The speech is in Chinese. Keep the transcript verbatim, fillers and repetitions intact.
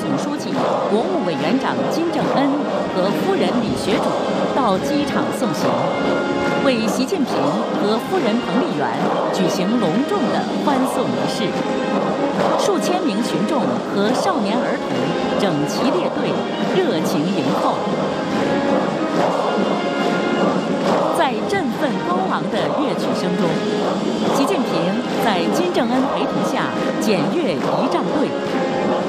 总书记、国务委员长金正恩和夫人李学主到机场送行，为习近平和夫人彭丽媛举行隆重的欢送仪式。数千名群众和少年儿童整齐列队，热情迎候。在振奋高昂的乐曲声中，习近平在金正恩陪同下检阅仪仗队。